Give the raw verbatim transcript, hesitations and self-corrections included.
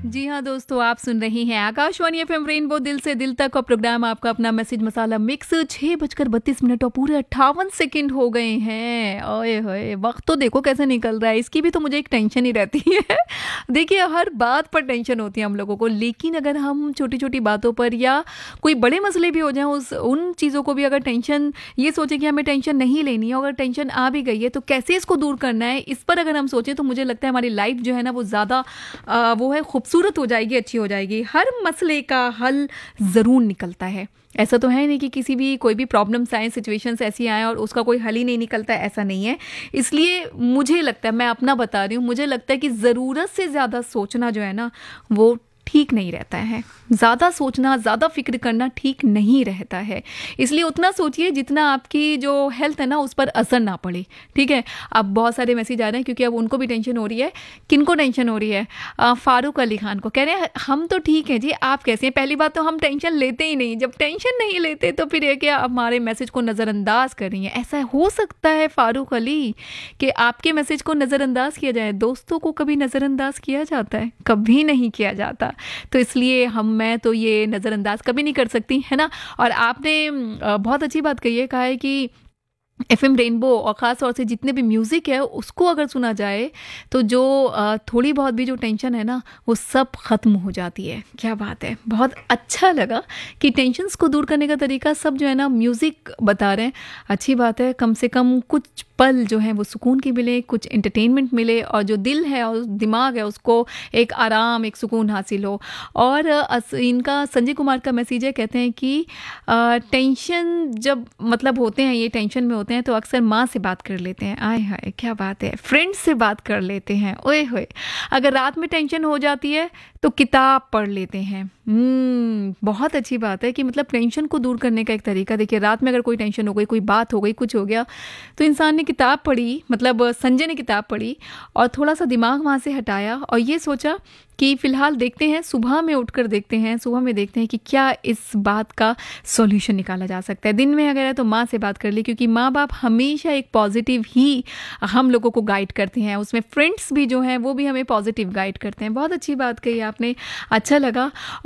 जी हाँ दोस्तों, आप सुन रही हैं आकाशवाणी एफएम रेनबो दिल से दिल तक का प्रोग्राम। आपका अपना मैसेज मसाला मिक्स। छः बजकर बत्तीस मिनट और पूरे अट्ठावन सेकंड हो गए हैं। ओए होए, वक्त तो देखो कैसे निकल रहा है। इसकी भी तो मुझे एक टेंशन ही रहती है। देखिए, हर बात पर टेंशन होती है हम लोगों को, लेकिन अगर हम छोटी छोटी बातों पर या कोई बड़े मसले भी हो जाएं, उस उन चीज़ों को भी अगर टेंशन ये सोचें कि हमें टेंशन नहीं लेनी है, अगर टेंशन आ भी गई है तो कैसे इसको दूर करना है, इस पर अगर हम सोचें तो मुझे लगता है हमारी लाइफ जो है ना वो ज़्यादा आ, वो है खूबसूरत हो जाएगी, अच्छी हो जाएगी। हर मसले का हल ज़रूर निकलता है। ऐसा तो है नहीं कि किसी भी कोई भी प्रॉब्लम्स आए, सिचुएशंस ऐसी आए और उसका कोई हल ही नहीं निकलता है, ऐसा नहीं है। इसलिए मुझे लगता है, मैं अपना बता रही हूँ, मुझे लगता है कि ज़रूरत से ज़्यादा सोचना जो है ना वो ठीक नहीं रहता है। ज़्यादा सोचना, ज़्यादा फिक्र करना ठीक नहीं रहता है। इसलिए उतना सोचिए जितना आपकी जो हेल्थ है ना उस पर असर ना पड़े। ठीक है। अब बहुत सारे मैसेज आ रहे हैं क्योंकि अब उनको भी टेंशन हो रही है। किनको टेंशन हो रही है? आ, फारूक अली खान को। कह रहे हैं हम तो ठीक हैं जी, आप कैसे हैं? पहली बात तो हम टेंशन लेते ही नहीं। जब टेंशन नहीं लेते तो फिर ये क्या हमारे मैसेज को नज़रअंदाज कर रही हैं? ऐसा हो सकता है फारूक अली कि आपके मैसेज को नज़रअंदाज किया जाए? दोस्तों को कभी नज़रअंदाज किया जाता है? कभी नहीं किया जाता। तो इसलिए हम मैं तो ये नज़रअंदाज कभी नहीं कर सकती, है ना। और आपने बहुत अच्छी बात कही है, कहा है कि एफएम रेनबो और ख़ास तौर से जितने भी म्यूज़िक है उसको अगर सुना जाए तो जो थोड़ी बहुत भी जो टेंशन है ना वो सब ख़त्म हो जाती है। क्या बात है, बहुत अच्छा लगा कि टेंशन्स को दूर करने का तरीका सब जो है ना म्यूज़िक बता रहे हैं। अच्छी बात है, कम से कम कुछ पल जो है वो सुकून की मिले, कुछ एंटरटेनमेंट मिले और जो दिल है और दिमाग है उसको एक आराम, एक सुकून हासिल हो। और इनका संजय कुमार का मैसेज है, कहते हैं कि टेंशन जब मतलब होते हैं, ये टेंशन में होते हैं तो अक्सर माँ से बात कर लेते हैं। आए हाय, क्या बात है, फ्रेंड्स से बात कर लेते हैं। ओए होए, अगर रात में टेंशन हो जाती है तो किताब पढ़ लेते हैं। हम्म बहुत अच्छी बात है कि मतलब टेंशन को दूर करने का एक तरीका। देखिए, रात में अगर कोई टेंशन हो गई, कोई बात हो गई, कुछ हो गया, तो इंसान ने किताब पढ़ी, मतलब संजय ने किताब पढ़ी और थोड़ा सा दिमाग वहाँ से हटाया और ये सोचा कि फ़िलहाल देखते हैं, सुबह में उठकर देखते हैं, सुबह में देखते हैं कि क्या इस बात का सॉल्यूशन निकाला जा सकता है। दिन में अगर है तो माँ से बात कर ली, क्योंकि माँ बाप हमेशा एक पॉजिटिव ही हम लोगों को गाइड करते हैं। उसमें फ्रेंड्स भी जो हैं वो भी हमें पॉजिटिव गाइड करते हैं। बहुत अच्छी बात कही आपने, अच्छा लगा।